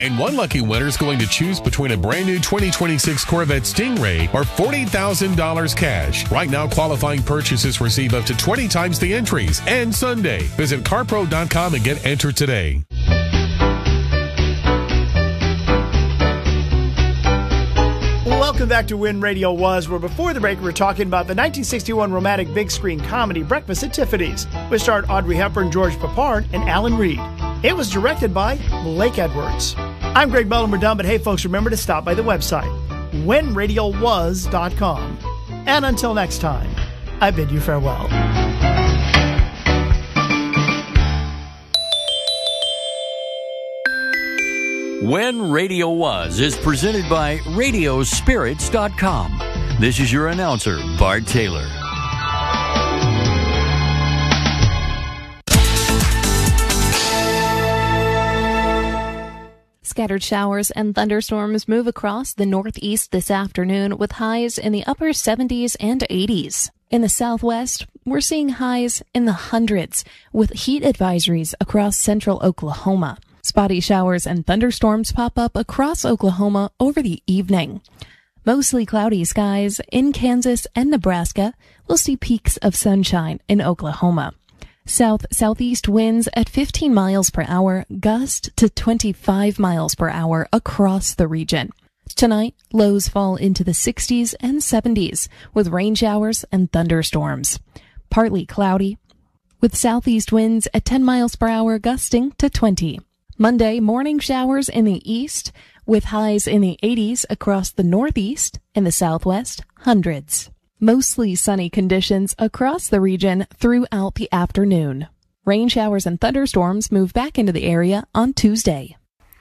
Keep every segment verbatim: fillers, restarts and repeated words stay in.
And one lucky winner is going to choose between a brand new twenty twenty-six Corvette Stingray or forty thousand dollars cash. Right now, qualifying purchases receive up to twenty times the entries. And Sunday. Visit car pro dot com and get entered today. Welcome back to When Radio Was, where before the break we were talking about the nineteen sixty-one romantic big screen comedy Breakfast at Tiffany's, which starred Audrey Hepburn, George Papard, and Alan Reed. It was directed by Blake Edwards. I'm Greg Bellum. We're done, but hey folks, remember to stop by the website, when radio was dot com. And until next time, I bid you farewell. When Radio Was is presented by radio spirits dot com. This is your announcer, Bart Taylor. Scattered showers and thunderstorms move across the northeast this afternoon with highs in the upper seventies and eighties. In the southwest, we're seeing highs in the hundreds with heat advisories across central Oklahoma. Spotty showers and thunderstorms pop up across Oklahoma over the evening. Mostly cloudy skies in Kansas and Nebraska. We'll see peaks of sunshine in Oklahoma. South-southeast winds at fifteen miles per hour, gust to twenty-five miles per hour across the region. Tonight, lows fall into the sixties and seventies with rain showers and thunderstorms. Partly cloudy with southeast winds at ten miles per hour, gusting to twenty. Monday, morning showers in the east with highs in the eighties across the northeast and the southwest, hundreds. Mostly sunny conditions across the region throughout the afternoon. Rain showers and thunderstorms move back into the area on Tuesday.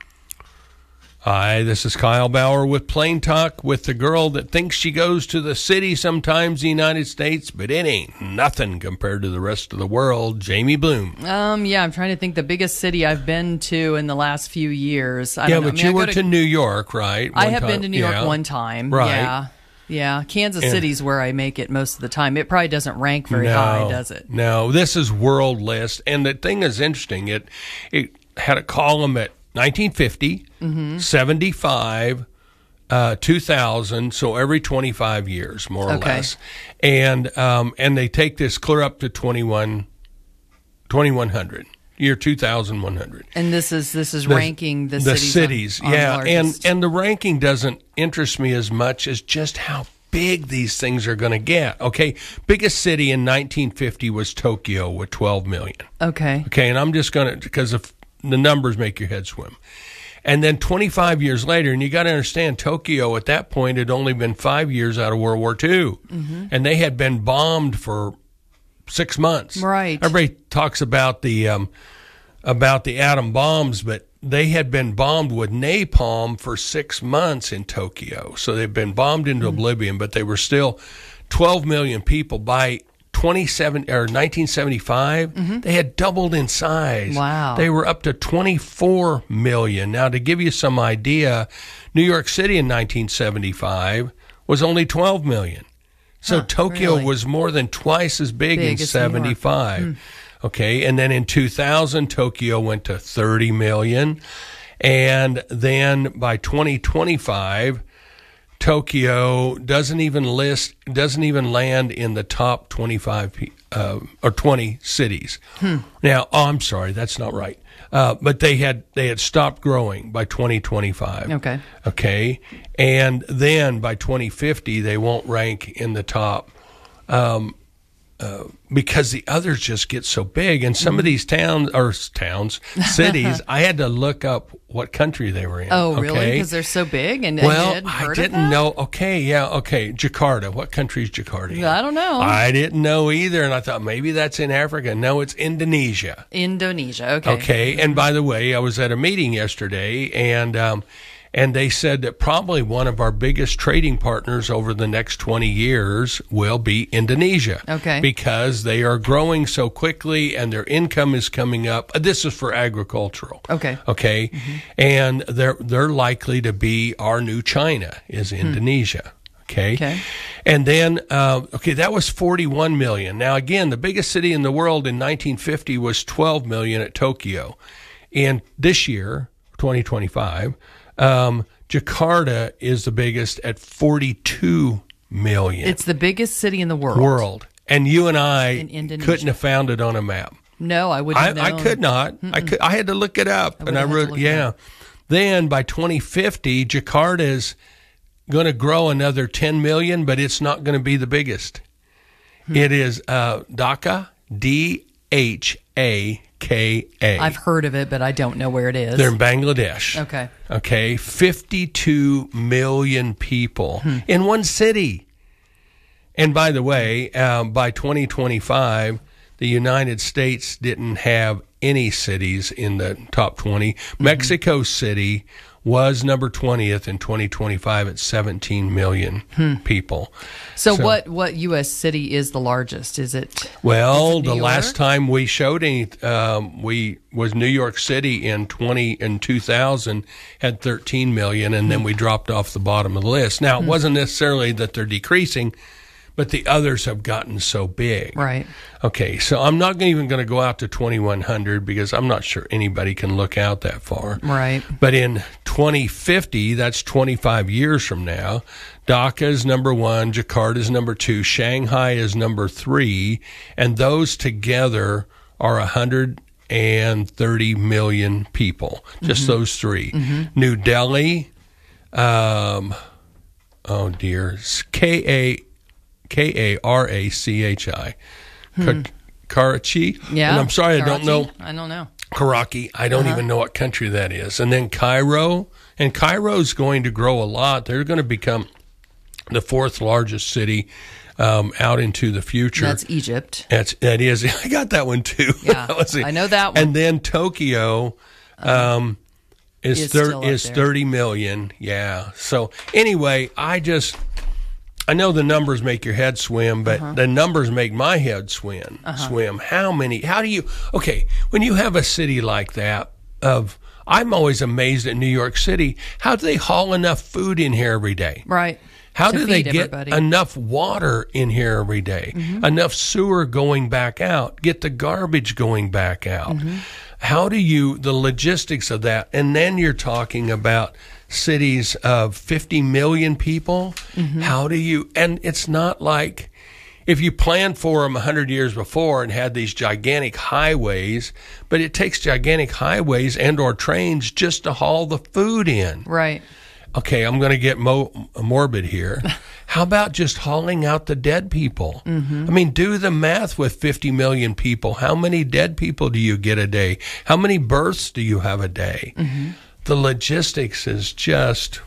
Hi, this is Kyle Bauer with Plain Talk with the girl that thinks she goes to the city sometimes in the United States, but it ain't nothing compared to the rest of the world. Jamie Bloom. Um, yeah, I'm trying to think the biggest city I've been to in the last few years. I yeah, don't know. but I mean, you I were to, to New York, right? I One have time. been to New yeah. York one time. Right. Yeah. Yeah, Kansas Yeah. City's where I make it most of the time. It probably doesn't rank very no, high, does it? No, this is world list. And the thing is interesting. It it had a column at nineteen fifty, mm-hmm. seventy-five, uh, two thousand, so every twenty-five years, more or Okay. less. And um, and they take this clear up to twenty-one, twenty-one hundred. Year two thousand one hundred. And this is this is The- ranking the, the cities, cities, on, on yeah, and largest. and the ranking doesn't interest me as much as just how big these things are going to get. Okay, biggest city in nineteen fifty was Tokyo with twelve million. Okay. Okay, and I'm just going to, because if the numbers make your head swim. And then twenty-five years later, and you got to understand, Tokyo at that point had only been five years out of World War Two, mm-hmm. and they had been bombed for six months. Right. Everybody talks about the um, about the atom bombs, but they had been bombed with napalm for six months in Tokyo. So they've been bombed into mm-hmm. oblivion, but they were still twelve million people by twenty-seven or nineteen seventy-five. Mm-hmm. They had doubled in size. Wow. They were up to twenty-four million. Now, to give you some idea, New York City in nineteen seventy-five was only twelve million. So huh, Tokyo really? was more than twice as big, Big in as seventy-five. Hmm. Okay, and then in two thousand, Tokyo went to thirty million. And then by twenty twenty-five, Tokyo doesn't even list, doesn't even land in the top twenty-five uh, or twenty cities. Hmm. Now, oh, I'm sorry, that's not right. Uh, but they had they had stopped growing by twenty twenty-five. Okay. Okay, and then by twenty fifty, they won't rank in the top. Um, Uh, because the others just get so big. And some mm-hmm. of these towns, or towns, cities, I had to look up what country they were in. Oh, okay? really? Because they're so big? And, well, and you hadn't I heard didn't of that? know. Okay, yeah, okay. Jakarta. What country is Jakarta in? I don't know. I didn't know either. And I thought maybe that's in Africa. No, it's Indonesia. Indonesia, okay. Okay. And by the way, I was at a meeting yesterday, and um, and they said that probably one of our biggest trading partners over the next twenty years will be Indonesia. Okay. Because they are growing so quickly and their income is coming up. This is for agricultural. Okay. Okay. Mm-hmm. And they're they're likely to be our new China is Indonesia. Hmm. Okay. Okay. And then, uh, okay, that was forty-one million. Now, again, the biggest city in the world in nineteen fifty was twelve million at Tokyo. And this year, twenty twenty-five. Um, Jakarta is the biggest at forty-two million. It's the biggest city in the world. World. And you and I In Indonesia. couldn't have found it on a map. No, I wouldn't. I, I could not. Mm-mm. I could. I had to look it up, I and I would've had to wrote, look it yeah. up. Then by twenty fifty, Jakarta is going to grow another ten million, but it's not going to be the biggest. Hmm. It is uh, Dhaka, D H A K A. I've heard of it, but I don't know where it is. They're in Bangladesh. Okay. Okay, fifty-two million people hmm. in one city. And by the way, uh, by twenty twenty-five, the United States didn't have any cities in the top twenty. Mm-hmm. Mexico City was number twentieth in twenty twenty-five at seventeen million hmm. people. So, so what, what U S city is the largest? Is it? Well, is it the York? last time we showed any, um, we was New York City in twenty in two thousand had thirteen million, and then we dropped off the bottom of the list. Now, it wasn't necessarily that they're decreasing, but the others have gotten so big. Right. Okay, so I'm not even going to go out to twenty-one hundred because I'm not sure anybody can look out that far. Right. But in twenty fifty, that's twenty-five years from now, Dhaka is number one, Jakarta is number two, Shanghai is number three, and those together are one hundred thirty million people, just mm-hmm. those three. Mm-hmm. New Delhi, um, oh dear, K A K A R A C H I. Hmm. Karachi. Yeah. And I'm sorry, Karachi? I don't know. I don't know. Karachi. I don't uh-huh. even know what country that is. And then Cairo. And Cairo's going to grow a lot. They're going to become the fourth largest city um, out into the future. That's Egypt. That's, that is. I got that one too. Yeah, I know that one. And then Tokyo um, is, is, thir- is thirty million. Yeah. So anyway, I just... I know the numbers make your head swim, but uh-huh. the numbers make my head swim. Uh-huh. Swim. How many? How do you? Okay, when you have a city like that, of I'm always amazed at New York City. How do they haul enough food in here every day? Right. How do they get everybody. enough water in here every day? Mm-hmm. Enough sewer going back out? Get the garbage going back out? Mm-hmm. How do you the logistics of that? And then you're talking about cities of fifty million people. Mm-hmm. How do you, and it's not like if you planned for them one hundred years before and had these gigantic highways, but it takes gigantic highways and or trains just to haul the food in. Right. Okay, I'm going to get mo- morbid here. How about just hauling out the dead people? Mm-hmm. I mean, do the math with fifty million people. How many dead people do you get a day? How many births do you have a day? Mm-hmm. The logistics is just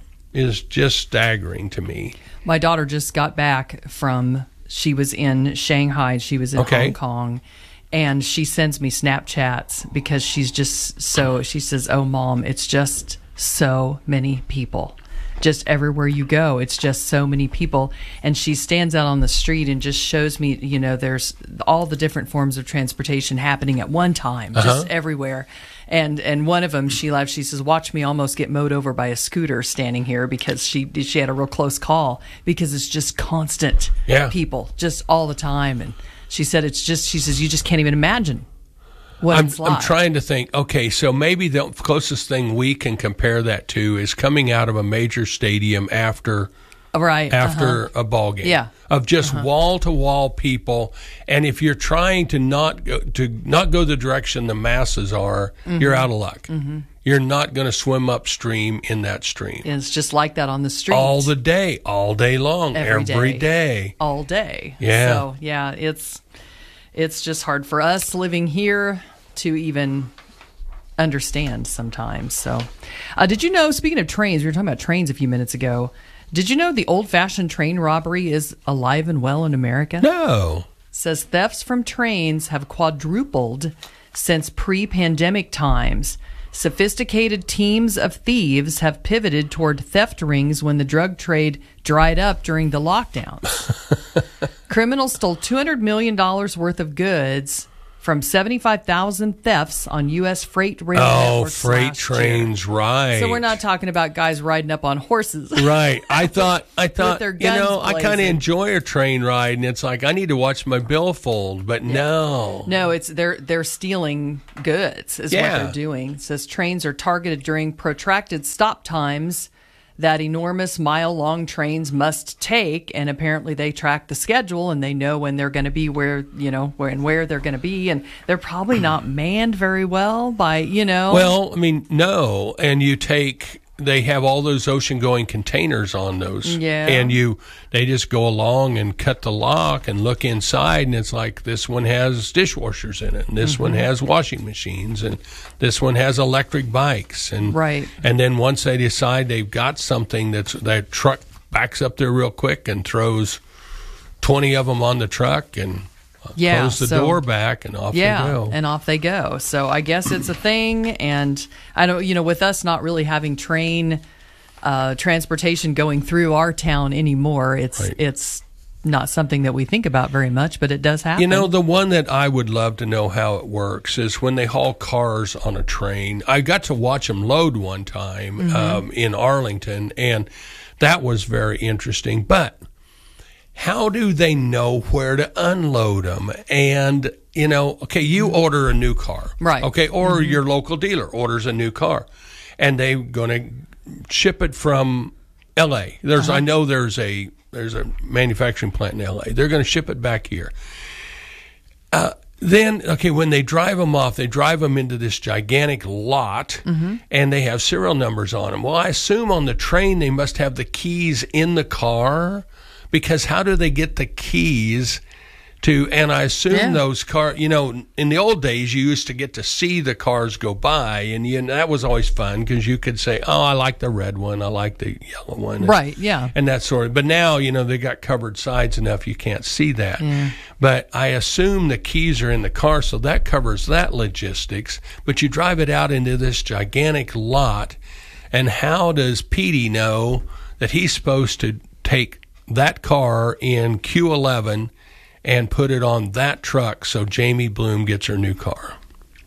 is just staggering to me. My daughter just got back from, she was in Shanghai, she was in okay. Hong Kong, and she sends me Snapchats because she's just so, she says, oh, Mom, it's just so many people. Just everywhere you go, it's just so many people. And she stands out on the street and just shows me, you know, there's all the different forms of transportation happening at one time, uh-huh. just everywhere. And and one of them, she laughed. She says, "Watch me almost get mowed over by a scooter standing here," because she she had a real close call, because it's just constant yeah. people, just all the time. And she said, "It's just," she says, "you just can't even imagine what I'm, it's like." I'm trying to think. Okay, so maybe the closest thing we can compare that to is coming out of a major stadium after. Right. After uh-huh. a ball game. Yeah. Of just uh-huh. wall to wall people. And if you're trying to not go, to not go the direction the masses are, mm-hmm. you're out of luck. Mm-hmm. You're not going to swim upstream in that stream. And it's just like that on the street. All the day, all day long, every, every day. day. All day. Yeah. So, yeah, it's it's just hard for us living here to even understand sometimes. So, uh, did you know, speaking of trains, we were talking about trains a few minutes ago. Did you know the old-fashioned train robbery is alive and well in America? No. It says thefts from trains have quadrupled since pre-pandemic times. Sophisticated teams of thieves have pivoted toward theft rings when the drug trade dried up during the lockdowns. Criminals stole two hundred million dollars worth of goods from seventy-five thousand thefts on U S freight rail Oh, networks freight last trains, year. right. So we're not talking about guys riding up on horses. Right. I thought, I thought, their you guns know, I kind of blazing. enjoy a train ride, and it's like, I need to watch my billfold, but no. No, it's they're they're stealing goods is Yeah. what they're doing. It says trains are targeted during protracted stop times that enormous mile-long trains must take, and apparently they track the schedule and they know when they're going to be where, you know, where and where they're going to be, and they're probably not manned very well by, you know. Well, I mean, no, and you take, they have all those ocean-going containers on those, Yeah. and you, they just go along and cut the lock and look inside, and it's like, this one has dishwashers in it, and this Mm-hmm. one has washing machines, and this one has electric bikes, and Right. and then once they decide they've got something, that's that truck backs up there real quick and throws twenty of them on the truck and Yeah, close the so- door back, and off yeah, they go. and off they go. So I guess it's a thing, and I don't, you know, with us not really having train uh, transportation going through our town anymore, it's Right. it's not something that we think about very much, but it does happen. You know, the one that I would love to know how it works is when they haul cars on a train. I got to watch them load one time Mm-hmm. um, in Arlington, and that was very interesting. But how do they know where to unload them? And, you know, okay, you order a new car. Right. Okay, or your local dealer orders a new car, and they're going to ship it from L A. There's, I know there's a there's a manufacturing plant in L A. They're going to ship it back here. Uh, then, okay, when they drive them off, they drive them into this gigantic lot, and they have serial numbers on them. Well, I assume on the train they must have the keys in the car, because how do they get the keys to, and I assume Yeah. those cars, you know, in the old days, you used to get to see the cars go by, and you, and that was always fun, because you could say, oh, I like the red one, I like the yellow one. And, Right, yeah. and that sort of, but now, you know, they got covered sides enough you can't see that. But I assume the keys are in the car, so that covers that logistics. But you drive it out into this gigantic lot, and how does Petey know that he's supposed to take that car in Q eleven and put it on that truck so Jamie Bloom gets her new car?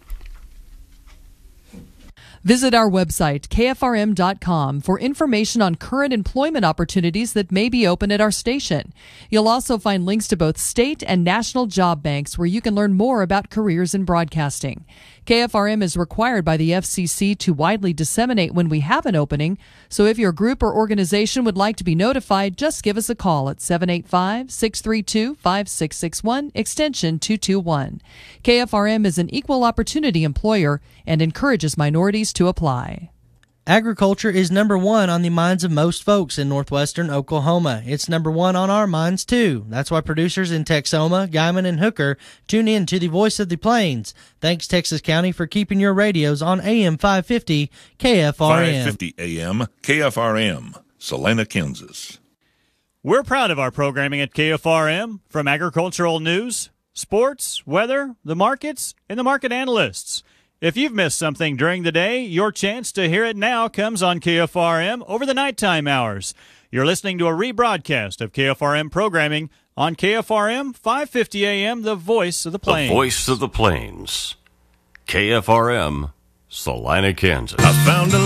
Visit our website, K F R M dot com, for information on current employment opportunities that may be open at our station. You'll also find links to both state and national job banks where you can learn more about careers in broadcasting. K F R M is required by the F C C to widely disseminate when we have an opening, so if your group or organization would like to be notified, just give us a call at seven eight five, six three two, five six six one, extension two two one. K F R M is an equal opportunity employer and encourages minorities to apply. Agriculture is number one on the minds of most folks in northwestern Oklahoma. It's number one on our minds, too. That's why producers in Texoma, Guyman, and Hooker tune in to the Voice of the Plains. Thanks, Texas County, for keeping your radios on A M five fifty K F R M. five fifty A M K F R M, Salina, Kansas. We're proud of our programming at K F R M, from agricultural news, sports, weather, the markets, and the market analysts. If you've missed something during the day, your chance to hear it now comes on K F R M over the nighttime hours. You're listening to a rebroadcast of K F R M programming on K F R M, five fifty A M, the Voice of the Plains. The Voice of the Plains. K F R M, Salina, Kansas. I found a